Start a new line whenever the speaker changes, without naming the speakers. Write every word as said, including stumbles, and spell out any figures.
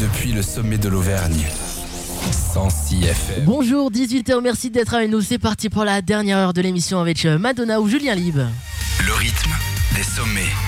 depuis le sommet de l'Auvergne. cent six F M.
Bonjour, dix-huit heures, merci d'être avec nous. C'est parti pour la dernière heure de l'émission avec Madonna ou Julien Libre.
Le rythme des sommets.